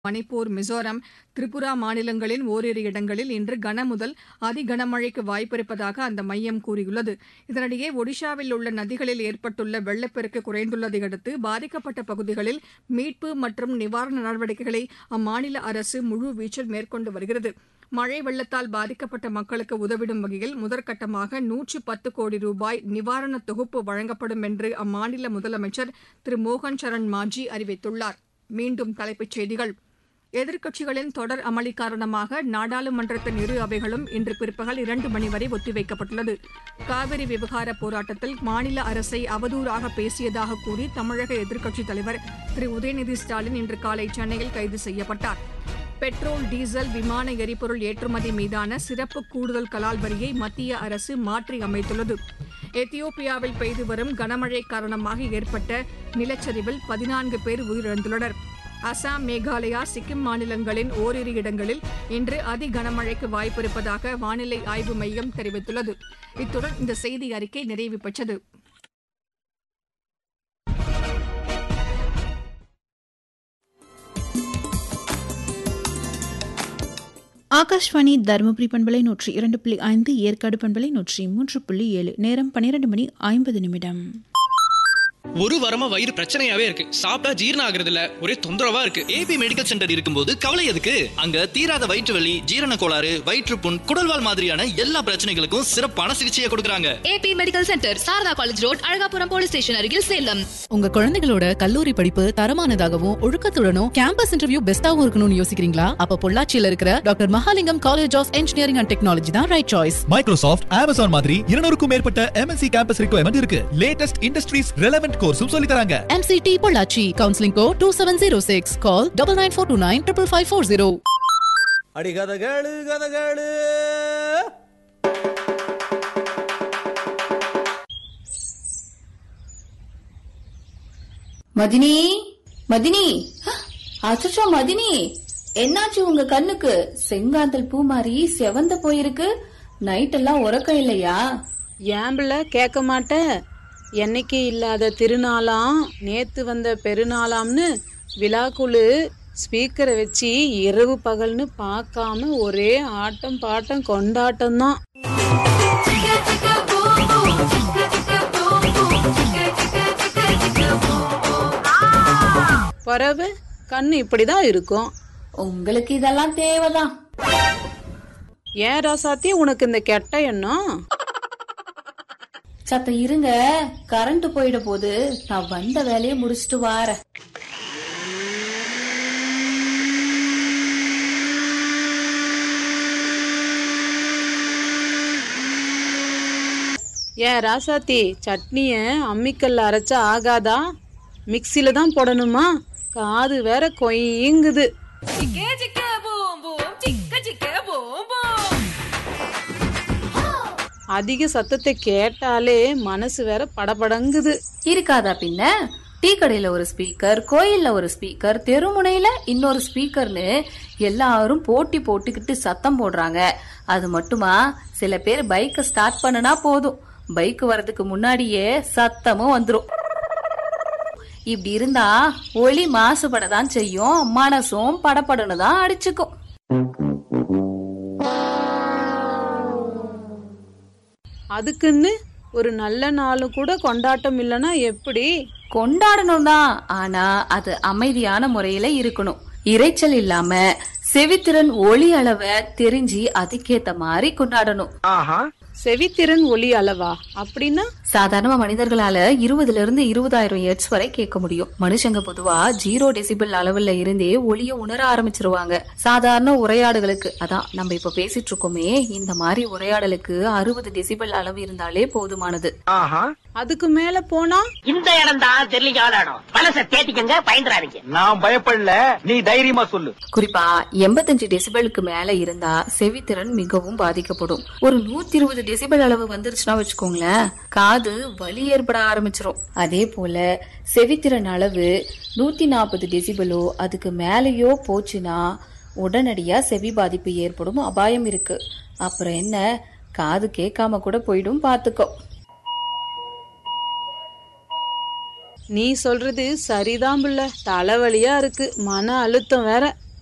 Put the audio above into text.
மணிப்பூர், மிசோரம், திரிபுரா மாநிலங்களின் ஓரிரு இடங்களில் இன்று கனமுதல் அதிகனமழைக்கு வாய்ப்பிருப்பதாக அந்த மையம் கூறியுள்ளது. இதனிடையே ஒடிஷாவில் உள்ள நதிகளில் ஏற்பட்டுள்ள வெள்ளப்பெருக்கு குறைந்துள்ளதை அடுத்து பாதிக்கப்பட்ட பகுதிகளில் மீட்பு மற்றும் நிவாரண நடவடிக்கைகளை அம்மாநில அரசு முழுவீச்சில் மேற்கொண்டு வருகிறது. மழை வெள்ளத்தால் பாதிக்கப்பட்ட மக்களுக்கு உதவிடும் வகையில் முதற்கட்டமாக 110 கோடி ரூபாய் நிவாரண தொகுப்பு வழங்கப்படும் என்று அம்மாநில முதலமைச்சர் திரு மோகன் சரண் மாஜி அறிவித்துள்ளார். மீண்டும் தலைப்புச் செய்திகள். எதிர்க்கட்சிகளின் தொடர் அமளி காரணமாக நாடாளுமன்றத்தின் இரு அவைகளும் இன்று பிற்பகல் 2 மணி வரை ஒத்திவைக்கப்பட்டுள்ளது. காவிரி விவகார போராட்டத்தில் மாநில அரசை அவதூறாக பேசியதாக கூறி தமிழக எதிர்க்கட்சித் தலைவர் திரு உதயநிதி ஸ்டாலின் இன்று காலை சென்னையில் கைது செய்யப்பட்டார். பெட்ரோல், டீசல், விமான எரிபொருள் ஏற்றுமதி மீதான சிறப்பு கூடுதல் கலால் வரியை மத்திய அரசு மாற்றி அமைத்துள்ளது. எத்தியோப்பியாவில் பெய்து வரும் கனமழை காரணமாக ஏற்பட்ட நிலச்சரிவில் 14 பேர் உயிரிழந்துள்ளனர். அசாம், மேகாலயா, சிக்கிம் மாநிலங்களின் ஓரிரு இடங்களில் இன்று அதி கனமழைக்கு வாய்ப்பிருப்பதாக வானிலை ஆய்வு மையம் தெரிவித்துள்ளது. இத்துடன் இந்த செய்தி அறிக்கை நிறைவு பெற்றது. ஆகாஷ்வாணி தருமபுரி பண்பலை 102.5, ஏற்காடு பண்பலை 103.7. நேரம் 12:50. ஒரு வாரமா வயிறு பிரச்சனையாவே இருக்கு. சாப்பிட்டா ஜீரணம் ஆகுறது இல்ல, ஒரே தொந்தரவா இருக்கு. ஏபி மெடிக்கல் சென்டர் இருக்கும்போது கவலை எதுக்கு? அங்க தீராத வயிற்று வலி, ஜீரண கோளாறு, வயிற்றுப்புண், குடல்வால் மாதிரியான எல்லா பிரச்சனைகளுக்கும் சிறப்பான சிகிச்சையை கொடுக்கறாங்க. AB medical centre, Saradha college road, Alagapuram police station அருகில், சேலம். உங்க குழந்தைகளோட கல்லூரி படிப்பு தரமானதாகவும் ஒழுக்கத்துடனும் கேம்பஸ் இன்டர்வியூ பெஸ்டாவும் இருக்கணும்னு யோசிக்கிறீங்களா? அப்ப பொள்ளாச்சியில இருக்கிற doctor Mahalingam college of engineering and technology தான் ரைட் சாய்ஸ். மைக்ரோசாஃப்ட், அமேசான் மாதிரி 200க்கும் மேற்பட்ட MNC கேம்பஸ் ரிக்வயர்மெண்ட் இருக்கு. லேட்டஸ்ட் இண்டஸ்ட்ரீஸ் ரெலவென்ட் கோர்ஸும் சொல்லி தராங்க. MCT பொள்ளாச்சி. Counselling code 2706. கால் 9942955540. அடி கதகளு கதகளு. மதினி, மதினி, அச்சோ மதினி, என்னாச்சு உங்க கண்ணுக்கு? செங்காந்தல் பூ மாதிரி செவந்த போயிருக்கு. நைட் எல்லாம் உறக்கம் இல்லையா? ஏம்பிள்ள கேட்க மாட்டேன். என்னைக்கு இல்லாத திருநாளாம், நேத்து வந்த பெருநாளாம்னு விழாக்குழு ஸ்பீக்கரை வச்சு இரவு பகல்னு பார்க்காம ஒரே ஆட்டம் பாட்டம் கொண்டாட்டம் தான். பறவை கண்ணு இப்படிதான் இருக்கும். உங்களுக்கு இதெல்லாம் தேவைதான். ஏன் ராசாத்தி உனக்கு இந்த கெட்ட எண்ணம்? சத்த இருங்க, கரண்ட் போயிட போது. நான் வந்த வேலையை முடிச்சிட்டு வாரேன். ஏன் ராசாத்தி, சட்னிய அம்மிக்கல்ல அரைச்சா ஆகாதா? மிக்சில தான் போடணுமா? காது வேற கொய்யுங்குது. அதிக சத்தத்தை கேட்டாலே மனசு வேற படபடங்குது. இருக்காதா பின்ன? டீ கடையில ஒரு ஸ்பீக்கர், கோயில்ல ஒரு ஸ்பீக்கர், தெருமுனையில இன்னொரு ஸ்பீக்கர்னு எல்லாரும் போட்டி போட்டுக்கிட்டு சத்தம் போடுறாங்க. அது மட்டுமா, சில பேர் பைக்கை ஸ்டார்ட் பண்ணனா போதும், பைக் வர்றதுக்கு முன்னாடியே சத்தமும் வந்துரும். இப்படி இருந்தா ஒலி மாசுபடதான் செய்யும், மனசும் படபடன்னு தான் அடிச்சுக்கும். அதுக்குன்னு ஒரு நல்ல நாளும் கூட கொண்டாட்டம் இல்லைன்னா எப்படி? கொண்டாடணும் தான், ஆனா அது அமைதியான முறையில இருக்கணும். இரைச்சல் இல்லாம செவித்திறன் ஒளி அளவை தெரிஞ்சு அதுக்கேத்த மாதிரி கொண்டாடணும். செவித்திறன் ஒலி அளவா அப்படின்னா? சாதாரண மனிதர்களால 20,000 ஹெர்ட்ஸ் வரை கேட்க முடியும். மனுஷங்க பொதுவா 0 டெசிபிள் அளவுல இருந்தே ஒளிய உணர ஆரம்பிச்சிருவாங்க. சாதாரண உரையாடுகளுக்கு, அதான் நம்ம இப்ப பேசிட்டு இருக்கோமே, இந்த மாதிரி உரையாடலுக்கு 60 டெசிபிள் அளவு இருந்தாலே போதுமானது. அதுக்கு மேல போனா இந்த இடம் தான் தெரியல. மனசை தேட்டிக்கங்க, பயந்துறாதீங்க. நான் பயப்படல, நீ தைரியமா சொல்லு. குறிப்பா 85 டெசிபிளுக்கு மேல இருந்தா செவித்திறன் மிகவும் பாதிக்கப்படும். ஒரு 120 டெசிபிள் அளவு வந்துருச்சுன்னா வச்சுக்கோங்களேன், காது வலி ஏற்பட ஆரம்பிச்சிரும். அதே போல செவித்திறன் அளவு 140 டெசிபிளோ அதுக்கு மேலேயோ போச்சுன்னா உடனடியா செவி பாதிப்பு ஏற்படும் அபாயம் இருக்கு. அப்புறம் என்ன, காது கேட்காம கூட போயிடும், பாத்துக்கோ. நீ சொல்றது சரிதான் புள்ள. தலைவலியா இருக்கு, மன அழுத்தம் வேற.